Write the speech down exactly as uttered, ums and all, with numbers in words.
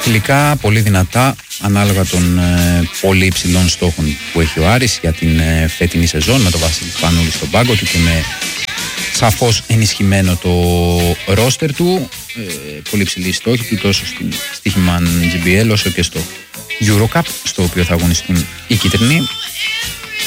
φιλικά, πολύ δυνατά, ανάλογα των ε, πολύ υψηλών στόχων που έχει ο Άρης για την ε, φετινή σεζόν, με τον Βασίλη Σπανούλη στον πάγκο του και με σαφώς ενισχυμένο το ρόστερ του. Ε, πολύ ψηλή στόχη του τόσο στην στοίχημα τζι μπι ελ όσο και στο Eurocup, στο οποίο θα αγωνιστούν οι κίτρινοι.